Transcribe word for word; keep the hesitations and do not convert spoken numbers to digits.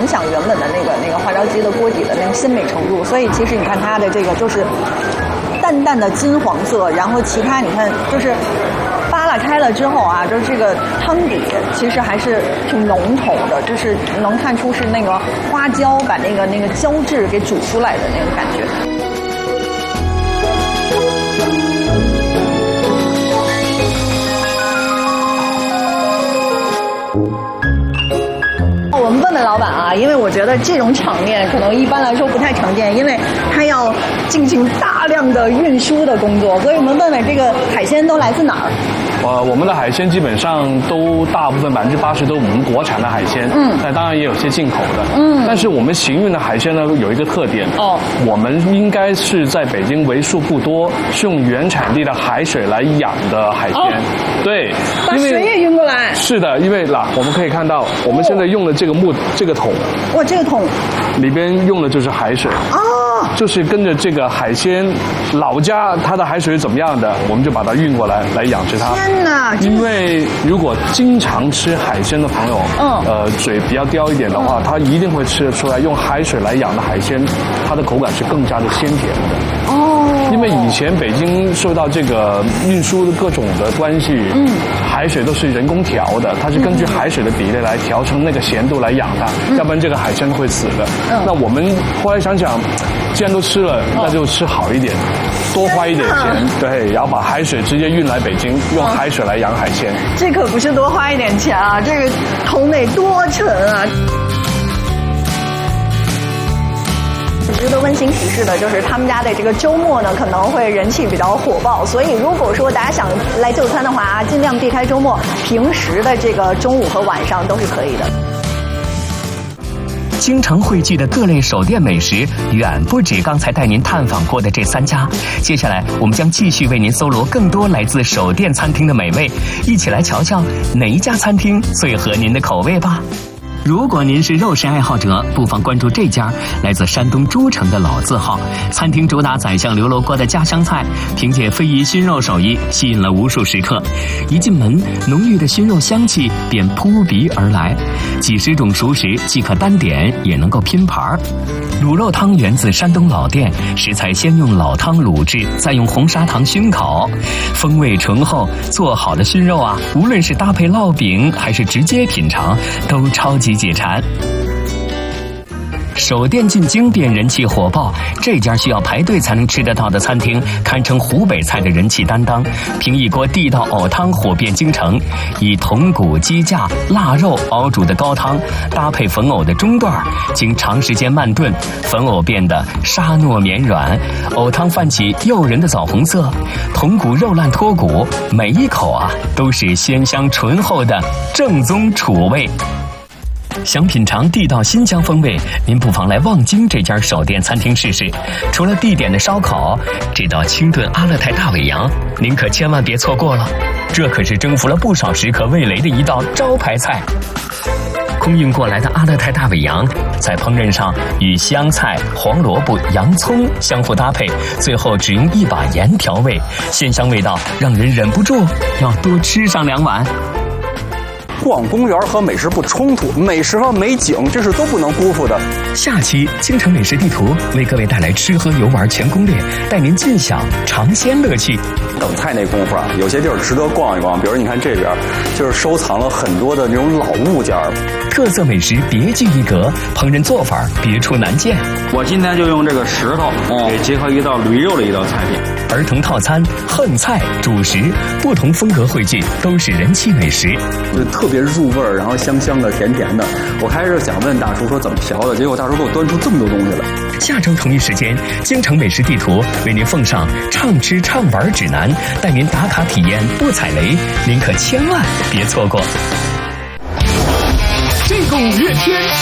响原本的那个那个花椒鸡的锅底的那个鲜美程度。所以其实你看它的这个就是淡淡的金黄色，然后其他你看就是扒拉开了之后啊，就是这个汤底其实还是挺浓稠的，就是能看出是那个花椒把那个那个胶质给煮出来的那种感觉。我们问问老板啊，因为我觉得这种场面可能一般来说不太常见，因为它要进行大量的运输的工作，所以我们问问这个海鲜都来自哪儿？ 呃，我们的海鲜基本上都大部分百分之八十都是我们国产的海鲜，嗯，但当然也有些进口的，嗯，但是我们行运的海鲜呢有一个特点，哦，我们应该是在北京为数不多是用原产地的海水来养的海鲜，哦、对， 把水也运过来， 是的，因为啦，我们可以看到我们现在用的这个木、哦、这个桶， 哇，这个桶里边用的就是海水，哦，就是跟着这个海鲜老家它的海水怎么样的，我们就把它运过来来养殖它。 天哪！ 因为如果经常吃海鲜的朋友，嗯，呃，嘴比较刁一点的话，嗯、他一定会吃得出来，用海水来养的海鲜，它的口感是更加的鲜甜的。哦。因为以前北京受到这个运输的各种的关系，嗯，海水都是人工调的，它是根据海水的比例来调成那个咸度来养它，嗯、要不然这个海鲜会死的。嗯。那我们后来想想，既然都吃了，那就吃好一点，多花一点钱，对，然后把海水直接运来北京，用海水来养海鲜。 这可不是多花一点钱啊，这个桶得多沉啊！值得温馨提示的就是他们家的这个周末呢可能会人气比较火爆，所以如果说大家想来就餐的话，尽量避开周末，平时的这个中午和晚上都是可以的。 京城汇聚的各类手店美食远不止刚才带您探访过的这三家，接下来我们将继续为您搜罗更多来自手店餐厅的美味，一起来瞧瞧哪一家餐厅最合您的口味吧。如果您是肉食爱好者，不妨关注这家来自山东诸城的老字号餐厅，主打宰相刘罗锅的家乡菜，凭借非遗熏肉手艺吸引了无数食客。一进门，浓郁的熏肉香气便扑鼻而来，几十种熟食既可单点，也能够拼盘。卤肉汤源自山东老店，食材先用老汤卤制，再用红砂糖熏烤，风味醇厚。做好的熏肉啊，无论是搭配烙饼还是直接品尝，都超级解馋。手店进京便人气火爆，这家需要排队才能吃得到的餐厅，堪称湖北菜的人气担当。凭一锅地道藕汤火遍京城，以筒骨、鸡架、腊肉熬煮的高汤，搭配粉藕的中段，经长时间慢炖，粉藕变得沙糯绵软，藕汤泛起诱人的枣红色，筒骨肉烂脱骨，每一口啊都是鲜香醇厚的正宗楚味。想品尝地道新疆风味，您不妨来望京这家手店餐厅试试。除了地点的烧烤，这道清炖阿勒泰大尾羊您可千万别错过了，这可是征服了不少食客味蕾的一道招牌菜。空运过来的阿勒泰大尾羊在烹饪上与香菜、黄萝卜、洋葱相互搭配，最后只用一把盐调味，鲜香味道让人忍不住要多吃上两碗。 逛公园和美食不冲突，美食和美景这是都不能辜负的。 下期京城美食地图为各位带来吃喝游玩全攻略，带您尽享尝鲜乐趣。 等菜那功夫啊，有些地儿值得逛一逛，比如你看这边，就是收藏了很多的那种老物件， 特色美食别具一格，烹饪做法别出难见。 我今天就用这个石头给结合一道驴肉的一道菜品。 儿童套餐、横菜、主食，不同风格汇聚，都是人气美食。 就特别入味儿，然后香香的、甜甜的。我开始想问大厨说怎么调的，结果大厨给我端出这么多东西来。 下周同一时间，京城美食地图为您奉上畅吃畅玩指南，带您打卡体验不踩雷，您可千万别错过。 这个五月天。